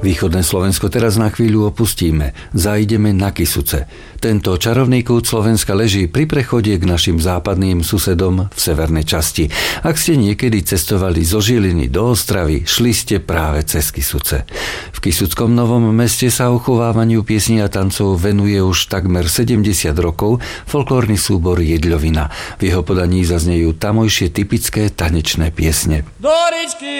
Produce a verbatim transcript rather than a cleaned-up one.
Východné Slovensko teraz na chvíľu opustíme. Zajdeme na Kysuce. Tento čarovný kút Slovenska leží pri prechode k našim západným susedom v severnej časti. Ak ste niekedy cestovali zo Žiliny do Ostravy, šli ste práve cez Kysuce. V Kysuckom Novom Meste sa uchovávaniu piesní a tancov venuje už takmer sedemdesiat rokov folklórny súbor Jedľovina. V jeho podaní zaznejú tamojšie typické tanečné piesne. Doričky